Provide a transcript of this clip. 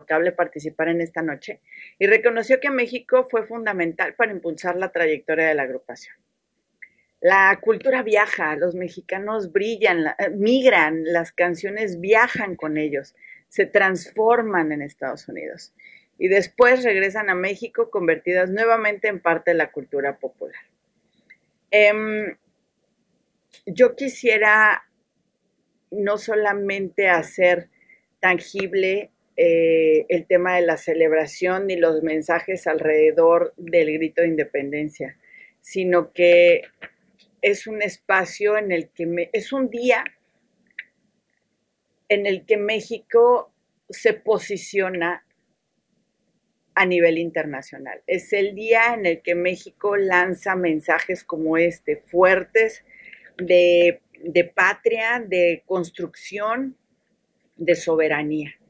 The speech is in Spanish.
Cable participar en esta noche y reconoció que México fue fundamental para impulsar la trayectoria de la agrupación. La cultura viaja, los mexicanos brillan, migran, las canciones viajan con ellos, se transforman en Estados Unidos y después regresan a México convertidas nuevamente en parte de la cultura popular. Yo quisiera no solamente hacer tangible el tema de la celebración y los mensajes alrededor del grito de independencia, sino que es un espacio en el que es un día en el que México se posiciona a nivel internacional. Es el día en el que México lanza mensajes como este, fuertes de patria, de construcción, de soberanía.